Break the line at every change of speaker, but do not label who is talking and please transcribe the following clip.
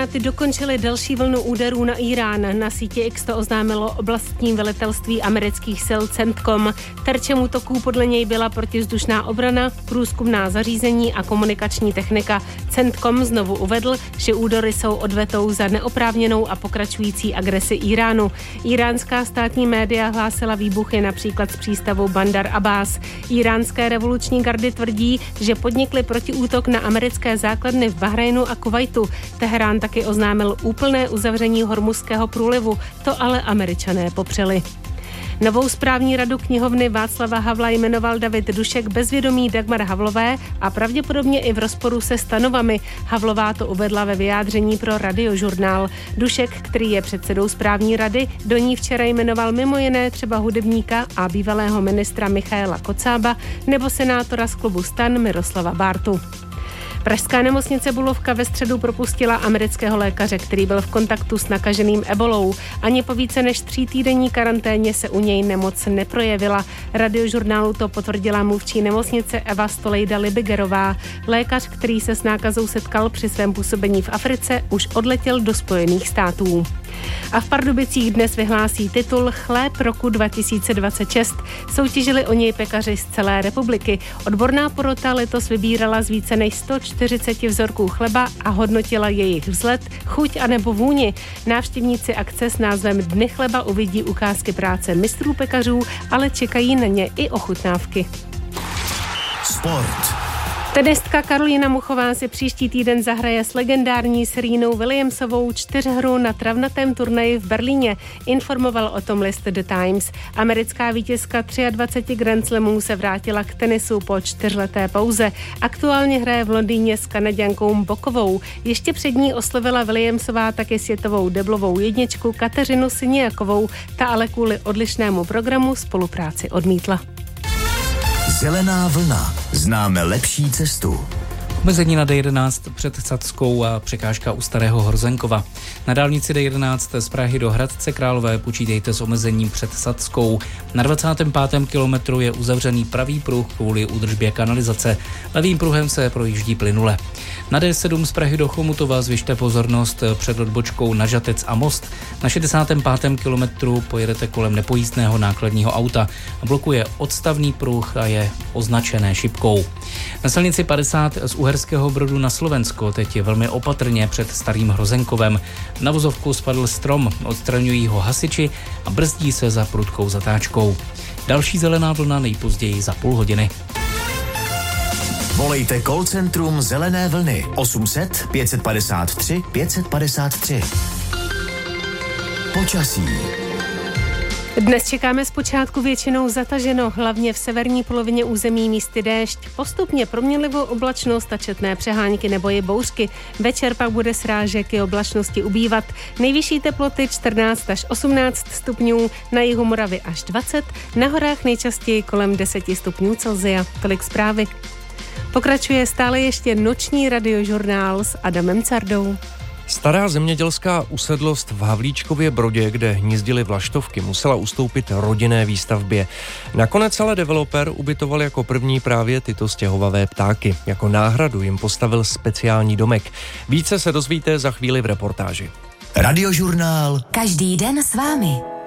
Státy dokončily další vlnu úderů na Irán. Na síti X to oznámilo oblastní velitelství amerických sil CENTCOM. Terčem útoků podle něj byla protivzdušná obrana, průzkumná zařízení a komunikační technika. CENTCOM znovu uvedl, že údery jsou odvetou za neoprávněnou a pokračující agresi Iránu. Iránská státní média hlásila výbuchy například z přístavu Bandar Abbas. Iránské revoluční gardy tvrdí, že podnikly protiútok na americké základny v Bahrajnu a Kuvajtu. Teherán taky oznámil úplné uzavření Hormuzského průlivu, to ale Američané popřeli. Novou správní radu knihovny Václava Havla jmenoval David Dušek bez vědomí Dagmar Havlové a pravděpodobně i v rozporu se stanovami. Havlová to uvedla ve vyjádření pro Radiožurnál. Dušek, který je předsedou správní rady, do ní včera jmenoval mimo jiné třeba hudebníka a bývalého ministra Michaela Kocába nebo senátora z klubu STAN Miroslava Bártu. Pražská nemocnice Bulovka ve středu propustila amerického lékaře, který byl v kontaktu s nakaženým ebolou. Ani po více než 3týdenní karanténě se u něj nemoc neprojevila. Radiožurnálu to potvrdila mluvčí nemocnice Eva Stolejda-Libigerová. Lékař, který se s nákazou setkal při svém působení v Africe, už odletěl do Spojených států. A v Pardubicích dnes vyhlásí titul Chléb roku 2026. Soutěžili o něj pekaři z celé republiky. Odborná porota letos vybírala z více než 140 vzorků chleba a hodnotila jejich vzhled, chuť a nebo vůni. Návštěvníci akce s názvem Dny chleba uvidí ukázky práce mistrů pekařů, ale čekají na ně i ochutnávky.
Sport.
Tenistka Karolína Muchová si příští týden zahraje s legendární Serenou Williamsovou 4hru na travnatém turnaji v Berlíně, informoval o tom list The Times. Americká vítězka 23 Grand Slamů se vrátila k tenisu po 4leté pauze. Aktuálně hraje v Londýně s Kanaďankou Bokovou. Ještě před ní oslovila Williamsová také světovou deblovou jedničku Kateřinu Siniakovou, ta ale kvůli odlišnému programu spolupráci odmítla.
Zelená vlna. Známe lepší cestu.
Omezení na D11 před Sackou a překážka u Starého Hrozenkova. Na dálnici D11 z Prahy do Hradce Králové počítejte s omezením před Sackou. Na 25. kilometru je uzavřený pravý pruh kvůli údržbě kanalizace. Levým pruhem se projíždí plynule. Na D7 z Prahy do Chomutova zvyšte pozornost před odbočkou na Žatec a Most. Na 65. kilometru pojedete kolem nepojízdného nákladního auta. Blokuje odstavný pruh a je označené šipkou. Na silnici 50 z Uherského Brodu na Slovensko teď je velmi opatrně před Starým Hrozenkovem. Na vozovku spadl strom, odstraňují ho hasiči a brzdí se za prudkou zatáčkou. Další zelená vlna nejpozději za půl hodiny.
Volejte call centrum Zelené vlny 800 553 553. Počasí.
Dnes čekáme zpočátku většinou zataženo, hlavně v severní polovině území místy déšť. Postupně proměnlivou oblačnost a četné přehánky nebo i bouřky. Večer pak bude srážek i oblačnosti ubývat. Nejvyšší teploty 14 až 18 stupňů, na jihu Moravy až 20, na horách nejčastěji kolem 10 stupňů Celsia. Tolik zprávy. Pokračuje stále ještě noční radiožurnál s Adamem Cardou.
Stará zemědělská usedlost v Havlíčkově Brodě, kde hnízdily vlaštovky, musela ustoupit rodinné výstavbě. Nakonec ale developer ubytoval jako první právě tyto stěhovavé ptáky. Jako náhradu jim postavil speciální domek. Více se dozvíte za chvíli v reportáži.
Radiožurnál.
Každý den s vámi.